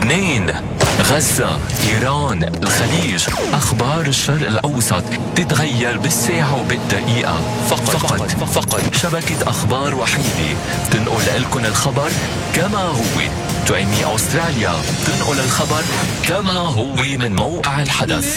لبنان، غزة، إيران، الخليج، أخبار الشرق الأوسط تتغير بالساعة وبالدقيقة. فقط شبكة أخبار وحيدة تنقل لكم الخبر كما هو. تويمي أستراليا تنقل الخبر كما هو من موقع الحدث.